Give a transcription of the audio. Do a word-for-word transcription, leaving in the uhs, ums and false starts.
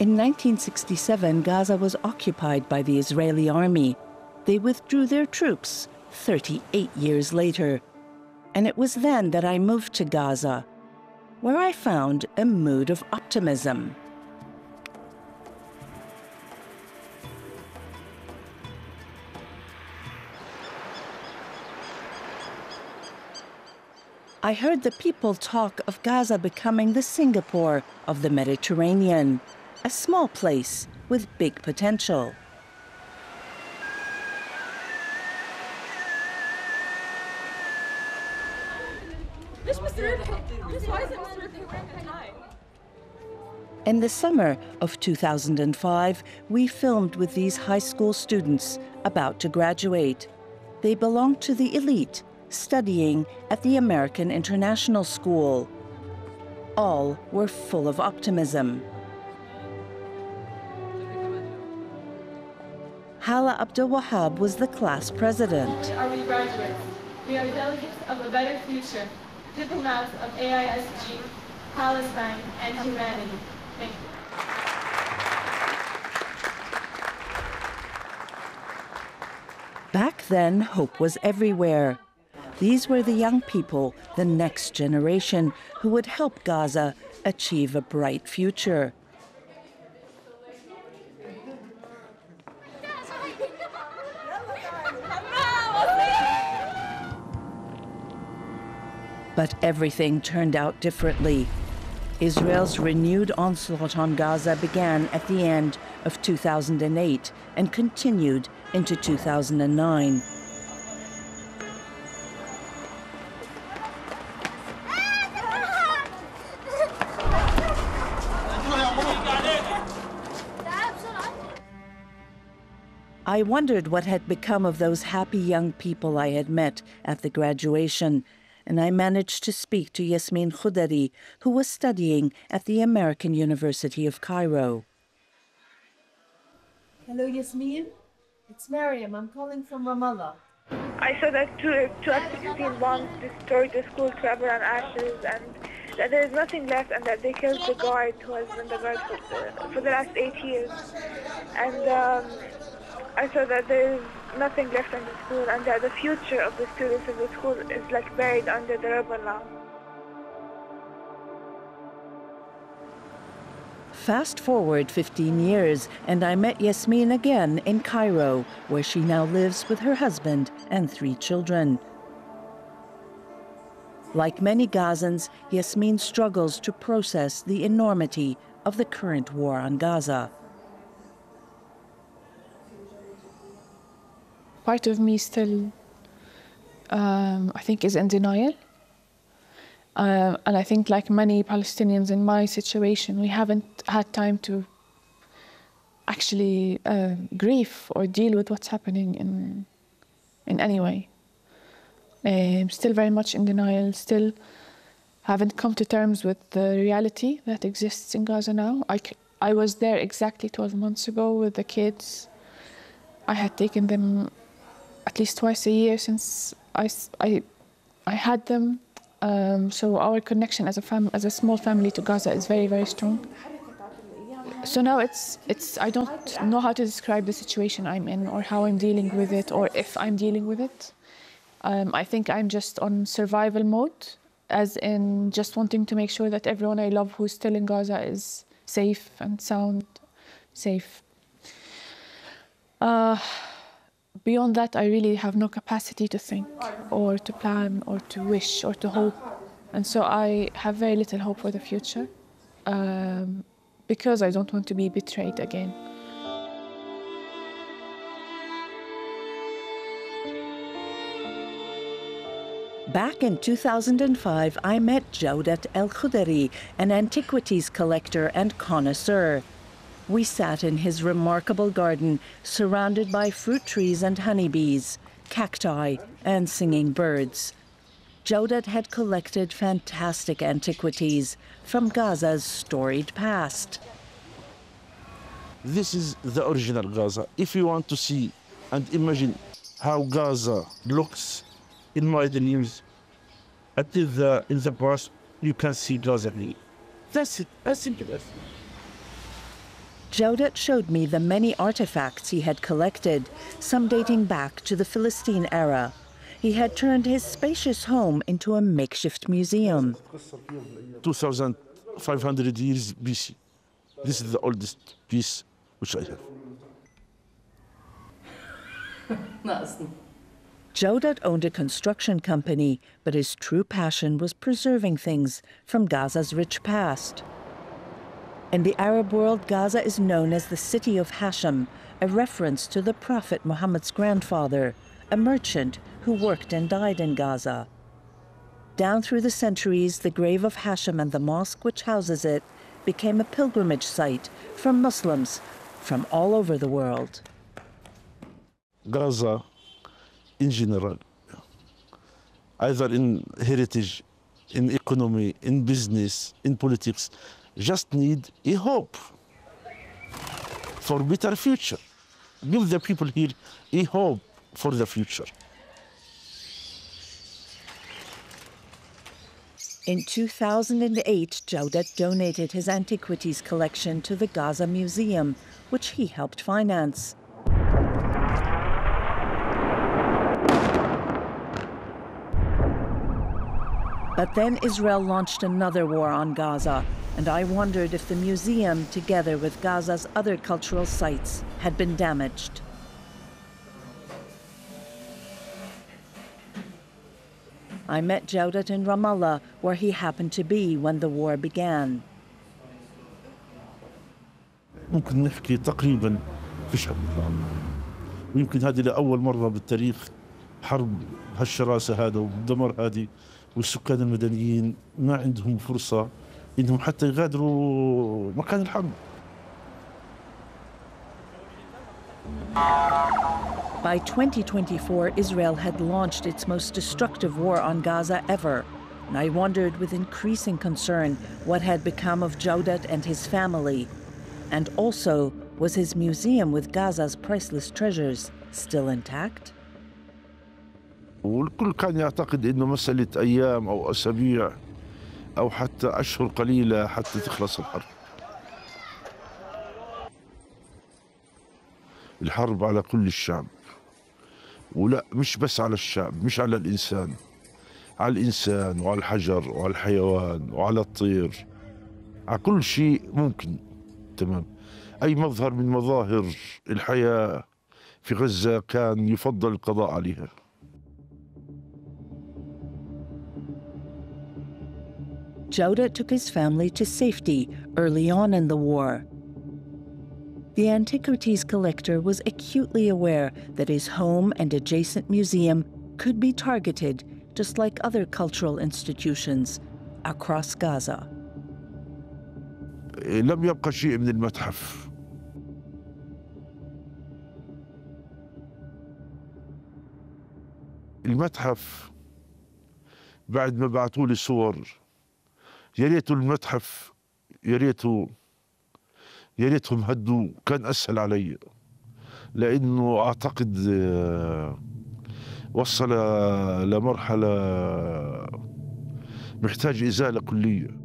In nineteen sixty-seven, Gaza was occupied by the Israeli army. They withdrew their troops thirty-eight years later. And it was then that I moved to Gaza, where I found a mood of optimism. I heard the people talk of Gaza becoming the Singapore of the Mediterranean, a small place with big potential. In the summer of two thousand five, we filmed with these high school students about to graduate. They belonged to the elite, studying at the American International School. All were full of optimism. Hala Abdul Wahab was the class president. Are we graduates? We are delegates of a better future, diplomats of A I S G, Palestine, and humanity. Thank you. Back then, hope was everywhere. These were the young people, the next generation, who would help Gaza achieve a bright future. But everything turned out differently. Israel's renewed onslaught on Gaza began at the end of two thousand eight and continued into two thousand nine. I wondered what had become of those happy young people I had met at the graduation, and I managed to speak to Yasmin Khudari, who was studying at the American University of Cairo. Hello, Yasmin. It's Mariam. I'm calling from Ramallah. I saw that two, two F sixteen bombs destroyed the school to rubble and ashes, and that there is nothing left, and that they killed the guard who has been the guard for the, for the last eight years. And um, I saw that there is nothing left in the school, and that the future of the students of the school is like buried under the rubble now. Fast forward fifteen years, and I met Yasmin again in Cairo, where she now lives with her husband and three children. Like many Gazans, Yasmin struggles to process the enormity of the current war on Gaza. Part of me still, um, I think, is in denial. Uh, and I think, like many Palestinians in my situation, we haven't had time to actually uh, grieve or deal with what's happening in, in any way. Um, still very much in denial, still haven't come to terms with the reality that exists in Gaza now. I, I was there exactly twelve months ago with the kids. I had taken them at least twice a year since I, I, I had them. Um, so our connection as a fam as a small family to Gaza is very, very strong. So now it's, it's, I don't know how to describe the situation I'm in or how I'm dealing with it or if I'm dealing with it. Um, I think I'm just on survival mode, as in just wanting to make sure that everyone I love who's still in Gaza is safe and sound, safe. Uh, Beyond that, I really have no capacity to think or to plan or to wish or to hope. And so I have very little hope for the future um, because I don't want to be betrayed again. Back in two thousand five, I met Jawdat El-Khudari, an antiquities collector and connoisseur. We sat in his remarkable garden, surrounded by fruit trees and honeybees, cacti, and singing birds. Jawdat had collected fantastic antiquities from Gaza's storied past. This is the original Gaza. If you want to see and imagine how Gaza looks in modern years, until the, in the past, you can see Gaza. That's it, as simple as. Jawdat showed me the many artifacts he had collected, some dating back to the Philistine era. He had turned his spacious home into a makeshift museum. two thousand five hundred years B C. This is the oldest piece which I have. Jawdat owned a construction company, but his true passion was preserving things from Gaza's rich past. In the Arab world, Gaza is known as the city of Hashem, a reference to the Prophet Muhammad's grandfather, a merchant who worked and died in Gaza. Down through the centuries, the grave of Hashem and the mosque which houses it became a pilgrimage site for Muslims from all over the world. Gaza, in general, either in heritage, in economy, in business, in politics, just need a hope for a better future. Give the people here a hope for the future. In two thousand eight, Jawdat donated his antiquities collection to the Gaza Museum, which he helped finance. But then Israel launched another war on Gaza, and I wondered if the museum, together with Gaza's other cultural sites, had been damaged. I met Jawdat in Ramallah, where he happened to be when the war began. ممكن نحكي تقريبا فيش حرب، ويمكن هذه لأول مرة بالتاريخ حرب هالشراسة هذا والدمر هذه، والسكان المدنيين ما عندهم فرصة إنهم حتى يغادروا مكان الحرب. By twenty twenty-four, Israel had launched its most destructive war on Gaza ever, and I wondered with increasing concern what had become of Jawdat and his family, and also, was his museum with Gaza's priceless treasures still intact? والكل كان يعتقد إنه مسألة أيام أو أسابيع أو حتى أشهر قليلة حتى تخلص الحرب. الحرب على كل الشعب، ولا مش بس على الشعب، مش على الإنسان، على الإنسان وعلى الحجر وعلى الحيوان وعلى الطير، على كل شيء ممكن. تمام. أي مظهر من مظاهر الحياة في غزة كان يفضل القضاء عليها. Jawdat took his family to safety early on in the war. The antiquities collector was acutely aware that his home and adjacent museum could be targeted just like other cultural institutions across Gaza. لم يبقى شيء من المتحف. المتحف بعد ما بعثوا لي صور، يا ريته المتحف، يا ريته يا ريتهم هدوا، كان اسهل علي، لانه اعتقد وصل لمرحله محتاج ازاله كليه.